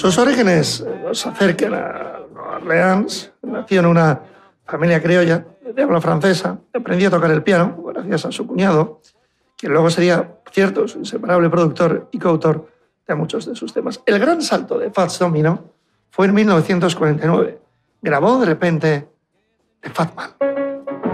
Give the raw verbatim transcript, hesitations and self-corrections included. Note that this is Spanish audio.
Sus orígenes nos acercan a Nueva Orleans. Nació en una familia criolla de habla francesa. Aprendió a tocar el piano gracias a su cuñado, quien luego sería, por cierto, su inseparable productor y coautor de muchos de sus temas. El gran salto de Fats Domino fue en mil novecientos cuarenta y nueve. Grabó de repente The Fat Man.